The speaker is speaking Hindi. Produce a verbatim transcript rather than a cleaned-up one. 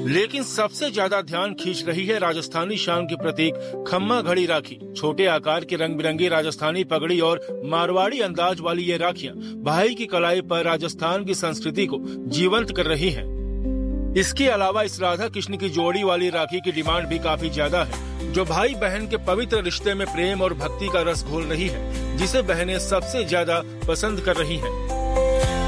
लेकिन सबसे ज्यादा ध्यान खींच रही है राजस्थानी शान की प्रतीक खम्मा घड़ी राखी। छोटे आकार की रंग बिरंगी राजस्थानी पगड़ी और मारवाड़ी अंदाज वाली ये राखियां भाई की कलाई पर राजस्थान की संस्कृति को जीवंत कर रही हैं। इसके अलावा इस राधा कृष्ण की जोड़ी वाली राखी की डिमांड भी काफी ज्यादा है, जो भाई बहन के पवित्र रिश्ते में प्रेम और भक्ति का रस घोल रही है, जिसे बहनें सबसे ज्यादा पसंद कर रही हैं।